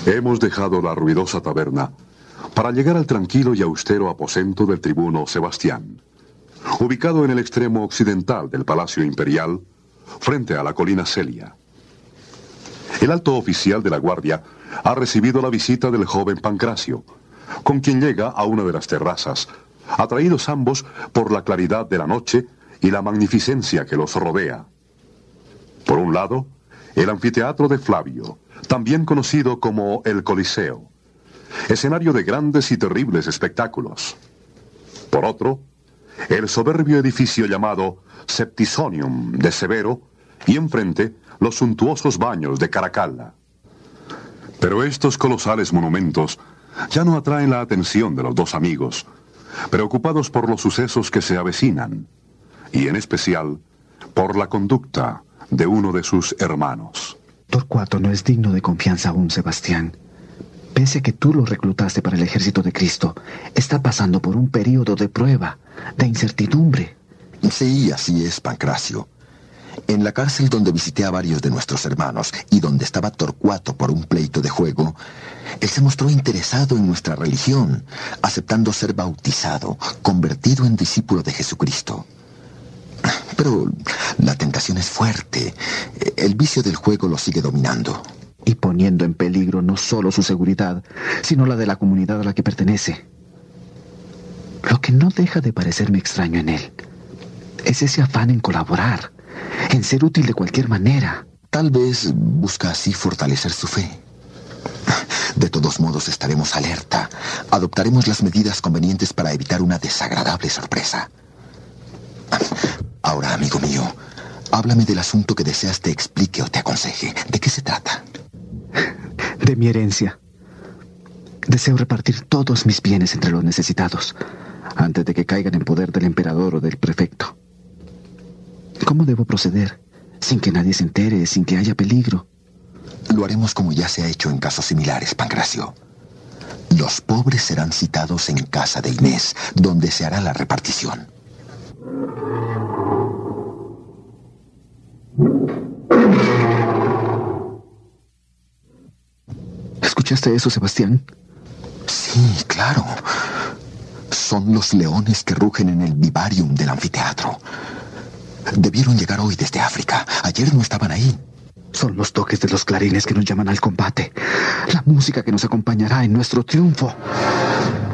Hemos dejado la ruidosa taberna para llegar al tranquilo y austero aposento del tribuno Sebastián, ubicado en el extremo occidental del Palacio Imperial, frente a la colina Celia. El alto oficial de la guardia ha recibido la visita del joven Pancracio, con quien llega a una de las terrazas, atraídos ambos por la claridad de la noche y la magnificencia que los rodea. Por un lado, el anfiteatro de Flavio, también conocido como el Coliseo, escenario de grandes y terribles espectáculos. Por otro, el soberbio edificio llamado Septisonium de Severo, y enfrente los suntuosos baños de Caracalla. Pero estos colosales monumentos ya no atraen la atención de los dos amigos, preocupados por los sucesos que se avecinan, y en especial por la conducta de uno de sus hermanos. Torcuato no es digno de confianza aún, Sebastián. Pese a que tú lo reclutaste para el ejército de Cristo, está pasando por un período de prueba, de incertidumbre. Sí, así es, Pancracio. En la cárcel donde visité a varios de nuestros hermanos y donde estaba Torcuato por un pleito de juego, él se mostró interesado en nuestra religión, aceptando ser bautizado, convertido en discípulo de Jesucristo. Pero la tentación es fuerte. El vicio del juego lo sigue dominando. Y poniendo en peligro no solo su seguridad, sino la de la comunidad a la que pertenece. Lo que no deja de parecerme extraño en él es ese afán en colaborar, en ser útil de cualquier manera. Tal vez busca así fortalecer su fe. De todos modos, estaremos alerta. Adoptaremos las medidas convenientes para evitar una desagradable sorpresa. Ahora, amigo mío, háblame del asunto que deseas te explique o te aconseje. ¿De qué se trata? De mi herencia. Deseo repartir todos mis bienes entre los necesitados, antes de que caigan en poder del emperador o del prefecto. ¿Cómo debo proceder? Sin que nadie se entere, sin que haya peligro. Lo haremos como ya se ha hecho en casos similares, Pancracio. Los pobres serán citados en casa de Inés, donde se hará la repartición. ¿Escuchaste eso, Sebastián? Sí, claro. Son los leones que rugen en el vivarium del anfiteatro. Debieron llegar hoy desde África. Ayer no estaban ahí. Son los toques de los clarines que nos llaman al combate. La música que nos acompañará en nuestro triunfo.